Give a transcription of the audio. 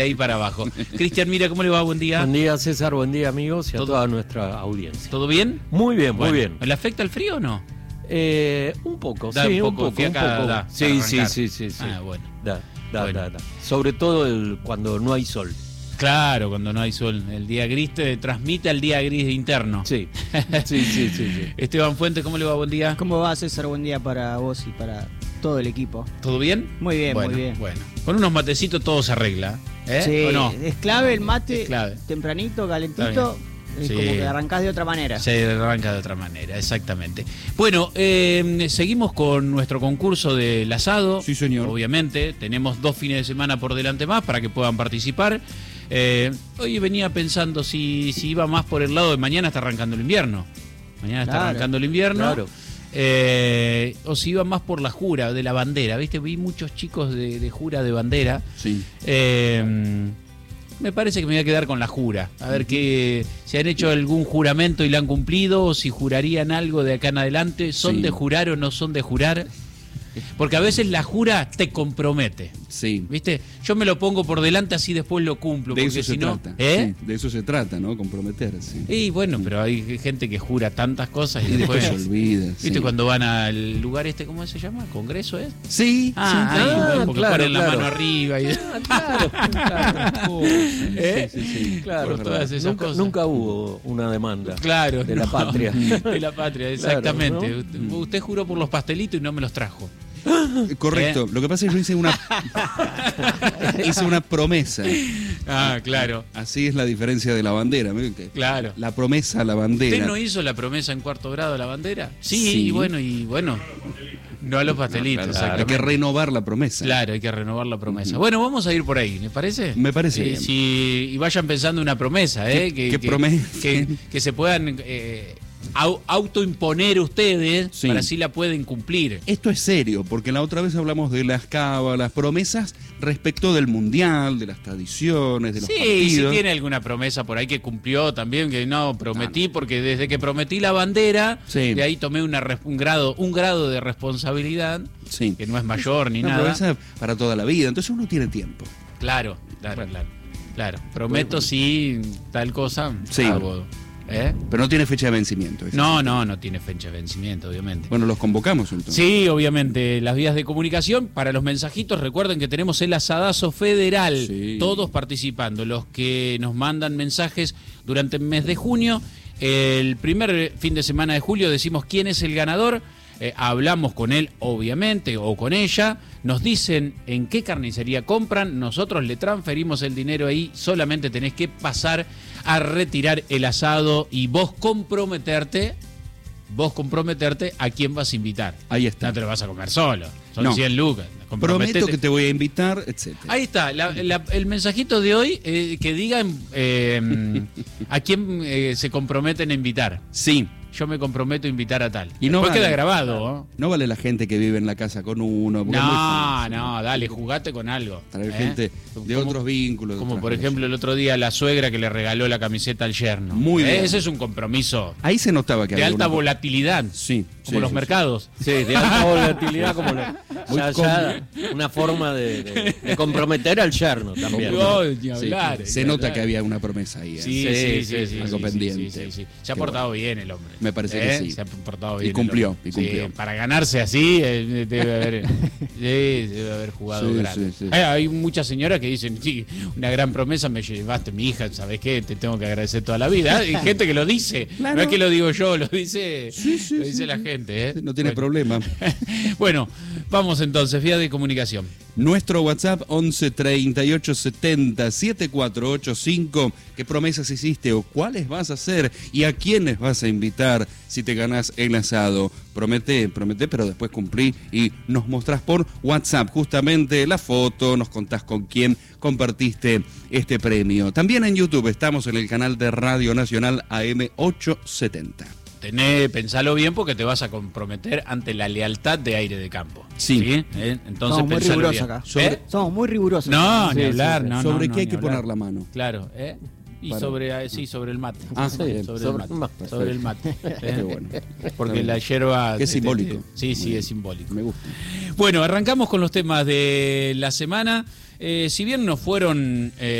ahí para abajo. Cristian, mira, ¿cómo le va? Buen día. Buen día, César, buen día, amigos, y a toda nuestra audiencia. ¿Todo bien? Muy bien, Bueno, muy bien. ¿le afecta el frío o no? Un poco, Da sí, un poco. un poco. Sí. Ah, bueno. Da. Bueno. Sobre todo cuando no hay sol. Claro, cuando no hay sol. El día gris te transmite al día gris interno. Sí. Esteban Fuentes, ¿cómo le va? Buen día. ¿Cómo va, César? Buen día para vos y para todo el equipo. ¿Todo bien? Muy bien, bueno, muy bien. Bueno, con unos matecitos todo se arregla. Sí, ¿O no? es clave el mate, Es clave. tempranito, calentito, es Sí. como que arrancás de otra manera. Se arranca de otra manera, exactamente. Bueno, seguimos con nuestro concurso del asado. Sí, señor. Obviamente, tenemos 2 fines de semana por delante más para que puedan participar. Hoy venía pensando si iba más por el lado de mañana está arrancando el invierno. Mañana está arrancando el invierno. Claro. O si iba más por la jura de la bandera, ¿viste? Vi muchos chicos de jura de bandera. Sí. Me parece que me voy a quedar con la jura. A ver si han hecho algún juramento y lo han cumplido, o si jurarían algo de acá en adelante. ¿Son Sí. de jurar o no son de jurar? Porque a veces la jura te compromete. Sí. ¿Viste? Yo me lo pongo por delante, así después lo cumplo. De porque eso si se no, trata. ¿eh? Sí, de eso se trata, ¿no? Comprometerse. Y bueno, pero hay gente que jura tantas cosas y, Y después después se olvida. ¿viste? Sí. Cuando van al lugar ¿cómo se llama? ¿Congreso es? Sí. Ahí, porque claro, ponen la claro. mano arriba y Claro. Sí. Claro, por todas esas cosas. Nunca hubo una demanda Claro, de la patria. De la patria, exactamente. Claro, Usted juró por los pastelitos y no me los trajo. Correcto. Lo que pasa es que yo hice una promesa. Ah, claro. Así es la diferencia de la bandera. Claro. La promesa a la bandera. ¿Usted no hizo la promesa en 4º grado de la bandera? Sí, Sí. y bueno. No a los pastelitos, Claro, hay exactamente. que renovar la promesa. Claro, hay que renovar la promesa. Bueno, vamos a ir por ahí, ¿les parece? Me parece bien. Y vayan pensando una promesa, ¿Qué promesa? Que se puedan autoimponer ustedes, Sí. para así la pueden cumplir. Esto es serio, porque la otra vez hablamos de las cábalas, promesas respecto del mundial, de las tradiciones, de los Sí, partidos. si tiene alguna promesa por ahí que cumplió también, que no, prometí, porque desde que prometí la bandera, Sí. de ahí tomé un grado de responsabilidad, Sí. que no es mayor ni Una nada. promesa para toda la vida, entonces uno tiene tiempo. Claro. Prometo sí, tal cosa, Sí. hago. Pero no tiene fecha de vencimiento. ¿es? No tiene fecha de vencimiento, obviamente. Bueno, los convocamos entonces. Sí, obviamente, las vías de comunicación. Para los mensajitos, recuerden que tenemos el asadazo federal. Sí. Todos participando. Los que nos mandan mensajes durante el mes de junio. El primer fin de semana de julio decimos quién es el ganador. Hablamos con él, obviamente, o con ella. Nos dicen en qué carnicería compran. Nosotros le transferimos el dinero ahí. Solamente tenés que pasar a retirar el asado y vos comprometerte a quién vas a invitar. Ahí está. No te lo vas a comer solo. Son No. 100 lucas. Prometo que te voy a invitar, etcétera. Ahí está, el mensajito de hoy, que digan a quién se comprometen a invitar. Sí. Yo me comprometo a invitar a tal. Y no Después vale. queda grabado, ¿no? No vale la gente que vive en la casa con uno. porque es muy famoso. No, dale, jugate con algo. Traer gente de otros vínculos. de Como otras por cosas. ejemplo el otro día la suegra que le regaló la camiseta al yerno. Muy bien. Ese es un compromiso Ahí se notaba que de había alta una- volatilidad. Sí. Como los mercados. Sí, de alta volatilidad, como Muy ya una forma de comprometer al yerno también. No, ni Sí, hablar, se ni nota hablar. que había una promesa ahí. ¿eh? Sí, algo pendiente. sí. Se ha Qué portado bien el hombre. Me parece que sí. Se ha portado Y bien. cumplió, el hombre. y cumplió. Sí, para ganarse así, debe haber jugado Sí, grande. sí. Hay muchas señoras que dicen, sí, una gran promesa me llevaste, mi hija, ¿sabes qué? Te tengo que agradecer toda la vida. Hay gente que lo dice. Claro. No es que lo digo yo, lo dice, lo dice la gente. No tiene Bueno. problema. Bueno, vamos entonces, vía de comunicación. Nuestro WhatsApp 11 38 70 7485. ¿Qué promesas hiciste o cuáles vas a hacer y a quiénes vas a invitar si te ganás el asado? Promete, pero después cumplí y nos mostrás por WhatsApp justamente la foto, nos contás con quién compartiste este premio. También en YouTube estamos en el canal de Radio Nacional AM 870. Pensalo bien porque te vas a comprometer ante la lealtad de Aire de Campo. Sí. Entonces Somos muy pensalo rigurosos bien. acá. ¿Eh? Somos muy rigurosos. No, ni Sí, hablar, sí, sí. no. ¿Sobre no, qué hay ni que hablar. poner la mano? Claro, y Para- sobre el mate. Ah, Sí, bien. sobre sobre el el mate. mate. Sobre el mate. Qué bueno. Porque la hierba... Es simbólico. Sí, es simbólico. Me gusta. Bueno, arrancamos con los temas de la semana. si bien no fueron